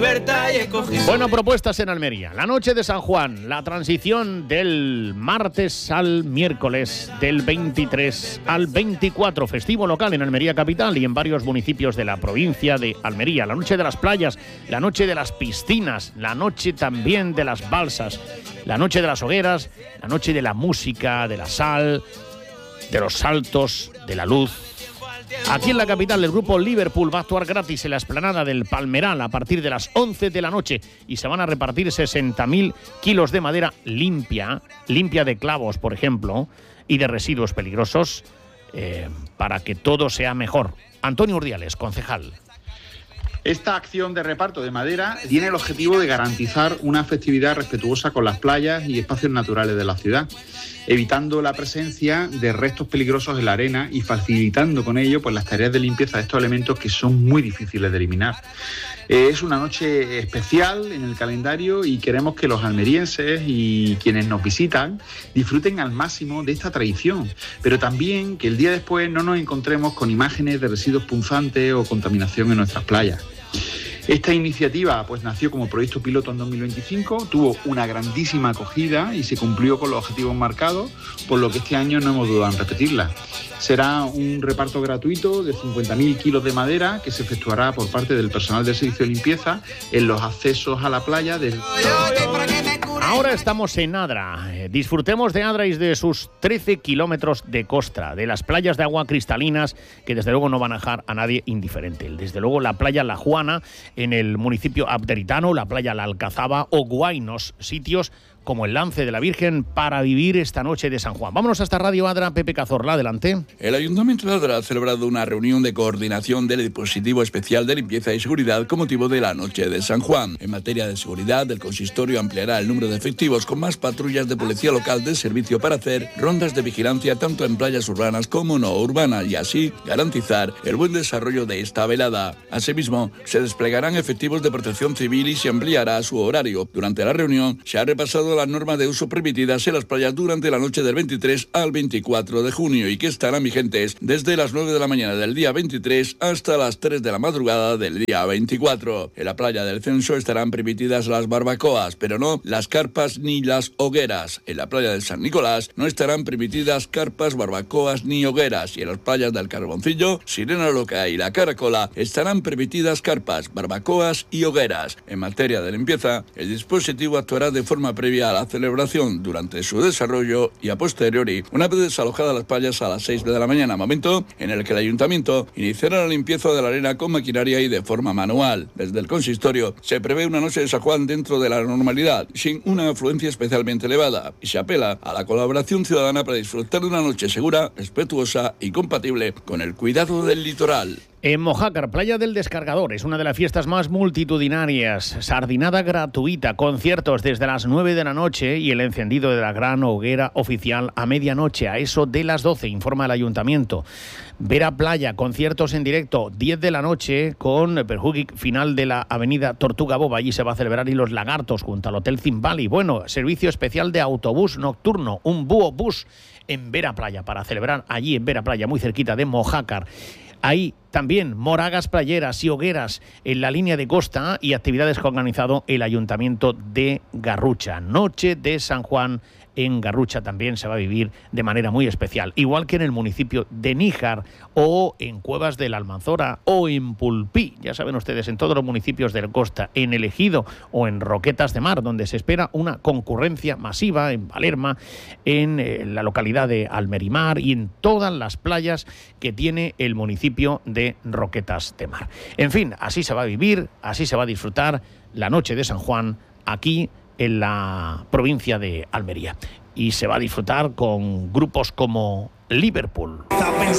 libertad y escogí. Bueno, propuestas en Almería. La noche de San Juan, la transición del martes al miércoles, del 23 al 24, festivo local en Almería capital y en varios municipios de la provincia de Almería. La noche de las playas, la noche de las piscinas, la noche también de las balsas, la noche de las hogueras, la noche de la música, de la sal, de los saltos, de la luz. Aquí en la capital, el grupo Liverpool va a actuar gratis en la explanada del Palmeral a partir de las 11 de la noche y se van a repartir 60.000 kilos de madera limpia de clavos, por ejemplo, y de residuos peligrosos para que todo sea mejor. Antonio Urdiales, concejal. Esta acción de reparto de madera tiene el objetivo de garantizar una festividad respetuosa con las playas y espacios naturales de la ciudad, evitando la presencia de restos peligrosos en la arena y facilitando con ello pues las tareas de limpieza de estos elementos que son muy difíciles de eliminar. Es una noche especial en el calendario y queremos que los almerienses y quienes nos visitan disfruten al máximo de esta tradición, pero también que el día después no nos encontremos con imágenes de residuos punzantes o contaminación en nuestras playas. Esta iniciativa pues nació como proyecto piloto en 2025, tuvo una grandísima acogida y se cumplió con los objetivos marcados, por lo que este año no hemos dudado en repetirla. Será un reparto gratuito de 50.000 kilos de madera que se efectuará por parte del personal del servicio de limpieza en los accesos a la playa del... Ahora estamos en Adra. Disfrutemos de Adra y de sus 13 kilómetros de costa, de las playas de agua cristalinas que desde luego no van a dejar a nadie indiferente. Desde luego la playa La Juana en el municipio abderitano, la playa La Alcazaba o Guainos, sitios como el Lance de la Virgen para vivir esta noche de San Juan. Vámonos hasta Radio Adra, Pepe Cazorla, adelante. El Ayuntamiento de Adra ha celebrado una reunión de coordinación del dispositivo especial de limpieza y seguridad con motivo de la noche de San Juan. En materia de seguridad, el consistorio ampliará el número de efectivos con más patrullas de policía local de servicio para hacer rondas de vigilancia tanto en playas urbanas como no urbanas y así garantizar el buen desarrollo de esta velada. Asimismo, se desplegarán efectivos de protección civil y se ampliará su horario. Durante la reunión se ha repasado las normas de uso permitidas en las playas durante la noche del 23 al 24 de junio y que estarán vigentes desde las 9 de la mañana del día 23 hasta las 3 de la madrugada del día 24. En la playa del Censo estarán permitidas las barbacoas, pero no las carpas ni las hogueras. En la playa del San Nicolás no estarán permitidas carpas, barbacoas ni hogueras y en las playas del Carboncillo, Sirena Loca y La Caracola estarán permitidas carpas, barbacoas y hogueras. En materia de limpieza, el dispositivo actuará de forma previa a la celebración, durante su desarrollo y a posteriori, una vez desalojadas las playas a las 6 de la mañana, momento en el que el Ayuntamiento iniciará la limpieza de la arena con maquinaria y de forma manual. Desde el consistorio se prevé una noche de San Juan dentro de la normalidad, sin una afluencia especialmente elevada, y se apela a la colaboración ciudadana para disfrutar de una noche segura, respetuosa y compatible con el cuidado del litoral. En Mojácar, Playa del Descargador, es una de las fiestas más multitudinarias. Sardinada gratuita, conciertos desde las 9 de la noche y el encendido de la gran hoguera oficial a medianoche, a eso de las 12, informa el Ayuntamiento. Vera Playa, conciertos en directo, 10 de la noche con Perjugic, final de la avenida Tortuga Boba. Allí se va a celebrar y Los Lagartos junto al Hotel Zimbali. Bueno, servicio especial de autobús nocturno, un búho bus en Vera Playa para celebrar allí en Vera Playa, muy cerquita de Mojácar. Hay también moragas playeras y hogueras en la línea de costa y actividades que ha organizado el Ayuntamiento de Garrucha. Noche de San Juan en Garrucha también se va a vivir de manera muy especial, igual que en el municipio de Níjar o en Cuevas de la Almanzora o en Pulpí. Ya saben ustedes, en todos los municipios de la costa, en El Ejido o en Roquetas de Mar, donde se espera una concurrencia masiva, en Palerma, en la localidad de Almerimar y en todas las playas que tiene el municipio de Roquetas de Mar. En fin, así se va a vivir, así se va a disfrutar la noche de San Juan aquí en la provincia de Almería. Y se va a disfrutar con grupos como Liverpool.